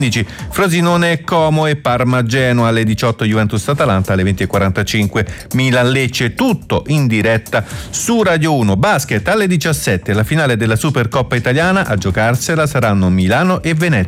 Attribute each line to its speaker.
Speaker 1: Frosinone Como e Parma Genoa alle 18, Juventus Atalanta alle 20:45, Milan Lecce, tutto in diretta su Radio 1. Basket alle 17, la finale della Supercoppa italiana, a giocarsela saranno Milano e Venezia.